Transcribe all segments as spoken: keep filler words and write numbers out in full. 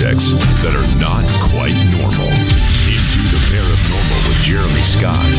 subjects that are not quite normal. Into the Paranormal with Jeremy Scott.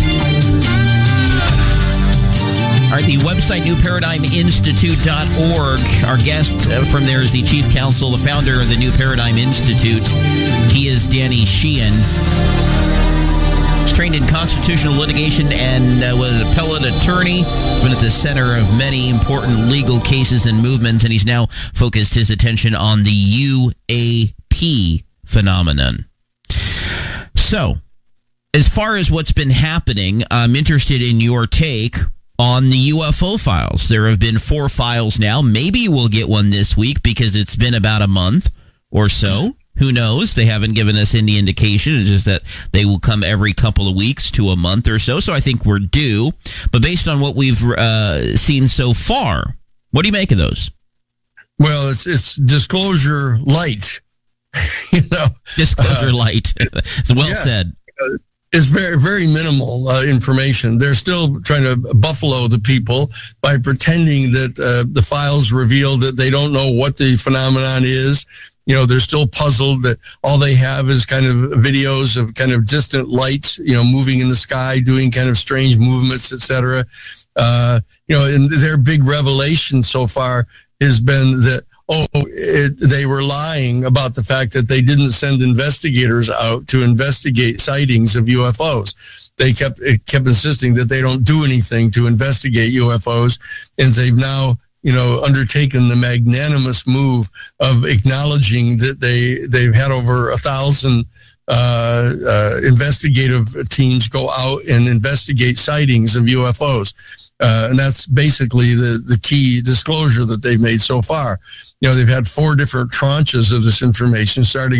All right, the website new paradigm institute dot org. Our guest from there is the chief counsel, the founder of the New Paradigm Institute. He is Danny Sheehan. He's trained in constitutional litigation and uh, was an appellate attorney. He's been at the center of many important legal cases and movements, and he's now focused his attention on the U A P phenomenon. So, as far as what's been happening, I'm interested in your take on the U F O files. There have been four files now. Maybe we'll get one this week because it's been about a month or so. Who knows? They haven't given us any indication. It's just that they will come every couple of weeks to a month or so. So I think we're due. But based on what we've uh, seen so far, what do you make of those? Well, it's it's disclosure light. you know, Disclosure uh, light. It's well yeah. said. Uh, It's very, very minimal uh, information. They're still trying to buffalo the people by pretending that uh, the files reveal that they don't know what the phenomenon is. You know, they're still puzzled that all they have is kind of videos of kind of distant lights, you know, moving in the sky, doing kind of strange movements, et cetera. Uh, you know, and their big revelation so far has been that, oh, it, they were lying about the fact that they didn't send investigators out to investigate sightings of U F Os. They kept it kept insisting that they don't do anything to investigate U F Os, and they've now, you know, undertaken the magnanimous move of acknowledging that they they've had over a thousand uh, uh, investigative teams go out and investigate sightings of U F Os. Uh, and that's basically the, the key disclosure that they've made so far. You know, they've had four different tranches of this information, starting